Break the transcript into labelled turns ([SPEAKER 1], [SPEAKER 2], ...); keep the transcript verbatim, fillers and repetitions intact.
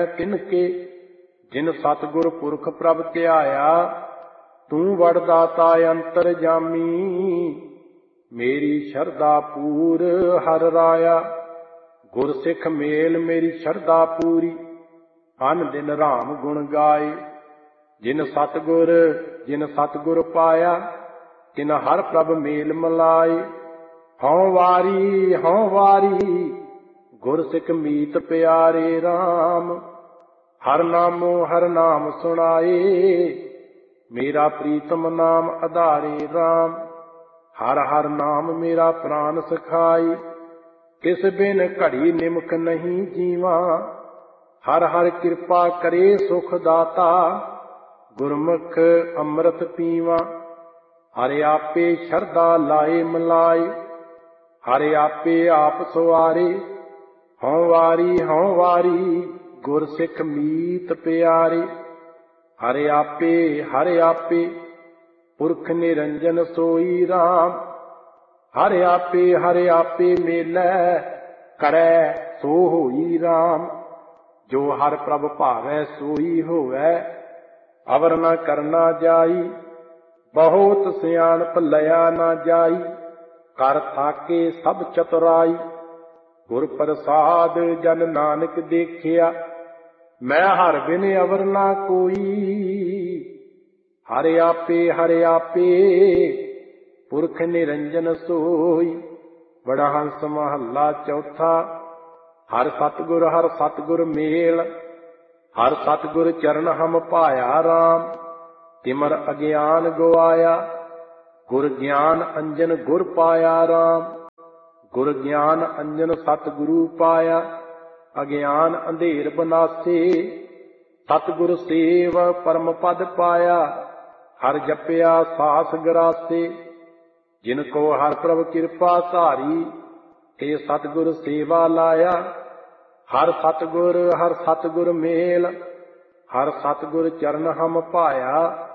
[SPEAKER 1] तिनके जिन सतगुर पुरख प्रभ ध्याया। तू वरदाता अंतर जामी मेरी शरदा पूर हर राया। गुर सिख मेल मेरी शरदा पूरी अन दिन राम गुण गाए। जिन सतगुर जिन सतगुर पाया तिन हर प्रभ मेल मिलाए। हौं वारी हौं वारी गुर सिख मीत प्यारे राम। हर नामो हर नाम सुनाए मेरा प्रीतम नाम आधारे राम। हर हर नाम मेरा प्राण सखाई किस बिन घड़ी निमक नहीं जीवा। हर हर कृपा करे सुख दाता गुरमुख अमृत पीवा। हरे आपे शरदा लाए मिलाए हरे आपे आप सवारे। हौं वारी हौं वारी गुर सिख मीत प्यारे। हरे आपे हरे आपे पुरख निरंजन सोई राम। हरे आपे हरे आपे मेलै करै सो होई राम। जो हर प्रभ भावै सोई होवै अवर न करना जाई। बहुत सियाणप लया न जाई कर थाके सब चतुराई। गुर प्रसाद जन नानक देखिया मैं हर बिन अवर ना कोई। हरे आपे हरे आपे पुरख निरंजन सोई। बड़ा हंस महला चौथा। हर सतगुर हर सतगुर मेल हर सतगुर चरण हम पाया राम। तिमर अज्ञान गवाया गुर ज्ञान अंजन गुर पाया राम। गुर ज्ञान अंजन सतगुरु पाया अज्ञान अंधेर बनासे। सतगुर सेव परम पद पाया हर जपया सास गरासे। जिनको हर प्रभ कृपा धारी ते सतगुर सेवा लाया। हर सतगुर हर सतगुर मेल हर सतगुर चरण हम पाया।